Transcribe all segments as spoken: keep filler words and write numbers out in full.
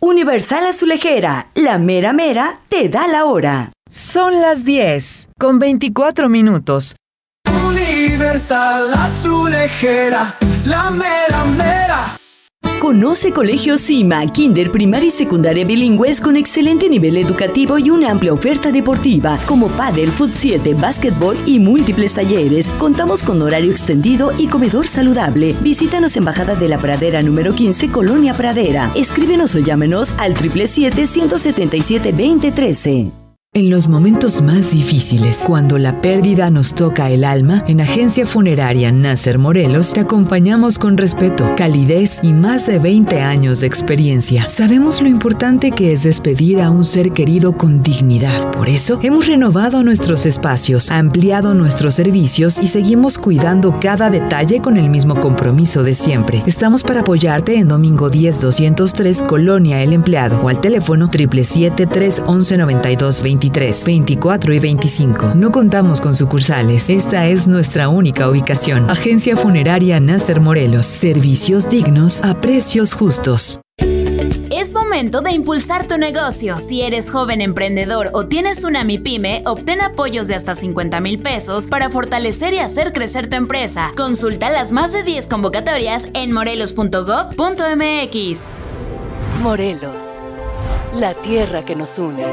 Universal Azulejera, la mera mera te da la hora. Son las diez, con veinticuatro minutos. Universal Azulejera, la mera mera. Conoce Colegio Cima, kinder, primaria y secundaria bilingües con excelente nivel educativo y una amplia oferta deportiva, como pádel, fut siete, básquetbol y múltiples talleres. Contamos con horario extendido y comedor saludable. Visítanos en Bajada de la Pradera número quince, Colonia Pradera. Escríbenos o llámenos al siete siete siete, uno siete siete, dos cero uno tres. En los momentos más difíciles, cuando la pérdida nos toca el alma, en Agencia Funeraria Nasser Morelos te acompañamos con respeto, calidez y más de veinte años de experiencia. Sabemos lo importante que es despedir a un ser querido con dignidad. Por eso, hemos renovado nuestros espacios, ampliado nuestros servicios y seguimos cuidando cada detalle con el mismo compromiso de siempre. Estamos para apoyarte en Domingo diez doscientos tres, Colonia El Empleado, o al teléfono siete siete siete, tres once, noventa y dos, veintitrés, veinticuatro y veinticinco. No contamos con sucursales. Esta es nuestra única ubicación. Agencia Funeraria Nasser Morelos. Servicios dignos a precios justos. Es momento de impulsar tu negocio. Si eres joven emprendedor o tienes una MIPYME, obtén apoyos de hasta cincuenta mil pesos para fortalecer y hacer crecer tu empresa. Consulta las más de diez convocatorias en morelos punto gob punto mx. Morelos, la tierra que nos une.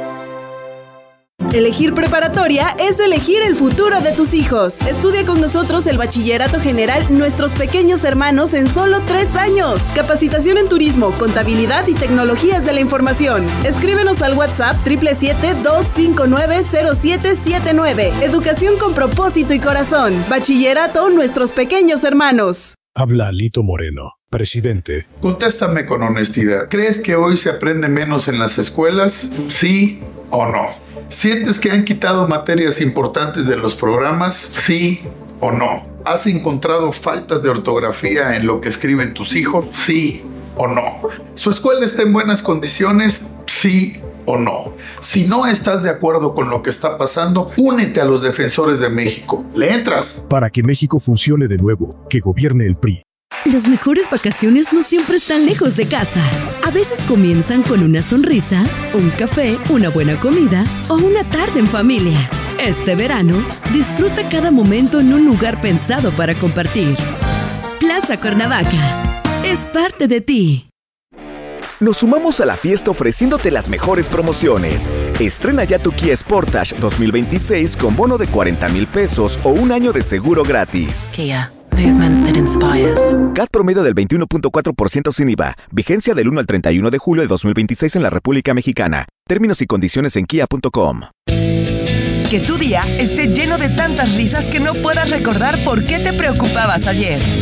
Elegir preparatoria es elegir el futuro de tus hijos. Estudia con nosotros el Bachillerato General Nuestros Pequeños Hermanos en solo tres años. Capacitación en turismo, contabilidad y tecnologías de la información. Escríbenos al WhatsApp siete siete siete, dos cinco nueve, cero siete siete nueve. Educación con propósito y corazón. Bachillerato Nuestros Pequeños Hermanos. Habla Alito Moreno, presidente. Contéstame con honestidad. ¿Crees que hoy se aprende menos en las escuelas? ¿Sí o no? ¿Sientes que han quitado materias importantes de los programas? ¿Sí o no? ¿Has encontrado faltas de ortografía en lo que escriben tus hijos? ¿Sí o no? ¿Su escuela está en buenas condiciones? ¿Sí o no? Si no estás de acuerdo con lo que está pasando, únete a los defensores de México. ¿Le entras? Para que México funcione de nuevo, que gobierne el P R I. Las mejores vacaciones no siempre están lejos de casa. A veces comienzan con una sonrisa, un café, una buena comida o una tarde en familia. Este verano, disfruta cada momento en un lugar pensado para compartir. Plaza Cuernavaca es parte de ti. Nos sumamos a la fiesta ofreciéndote las mejores promociones. Estrena ya tu Kia Sportage dos mil veintiséis con bono de cuarenta mil pesos o un año de seguro gratis. Kia. Movement that inspires. C A T promedio del veintiuno punto cuatro por ciento sin I V A. Vigencia del uno al treinta y uno de julio de dos mil veintiséis en la República Mexicana. Términos y condiciones en kia punto com. Que tu día esté lleno de tantas risas que no puedas recordar por qué te preocupabas ayer.